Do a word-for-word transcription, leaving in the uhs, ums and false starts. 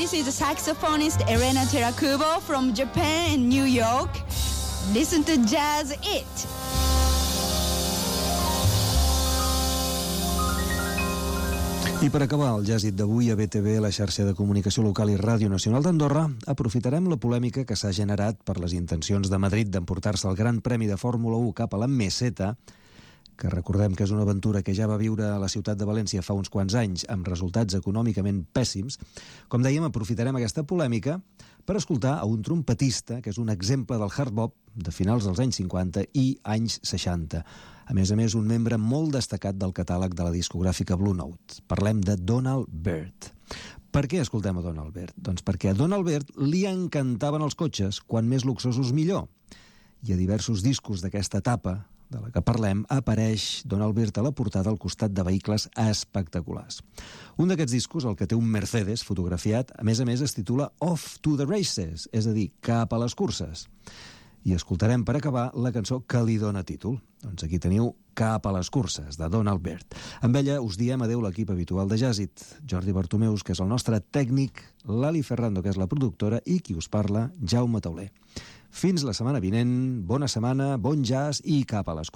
This is saxophonist Elena Terakubo from Japan and New York. Listen to Jazz It. I per acabar el Jazz It d'avui a B T V, la xarxa de comunicació local i Ràdio Nacional d'Andorra, aprofitarem la polèmica que s'ha generat per les intencions de Madrid d'emportar-se el Gran Premi de Fórmula u cap a la Meseta, que recordem que és una aventura que ja va viure a la ciutat de València fa uns quants anys amb resultats econòmicament pèssims. Com dèiem, aprofitarem aquesta polèmica per escoltar a un trompetista que és un exemple del hard bop de finals dels anys cinquanta i anys seixanta. A més a més, un membre molt destacat del catàleg de la discogràfica Blue Note. Parlem de Donald Byrd. Per què escoltem a Donald Byrd? Doncs perquè a Donald Byrd li encantaven els cotxes, quan més luxosos millor. I a diversos discos d'aquesta etapa de la que parlem, apareix Donald Byrd a la portada al costat de vehicles espectaculars. Un d'aquests discos, el que té un Mercedes fotografiat, a més a més es titula Off to the Races, és a dir, cap a les curses. I escoltarem per acabar la cançó que li dona títol. Doncs aquí teniu Cap a les curses, de Donald Byrd. Amb ella us diem adeu l'equip habitual de Jazz It, Jordi Bartomeus, que és el nostre tècnic, Lali Ferrando, que és la productora, i qui us parla, Jaume Tauler. Fins la setmana vinent, bona setmana, bon jazz i cap a les curses.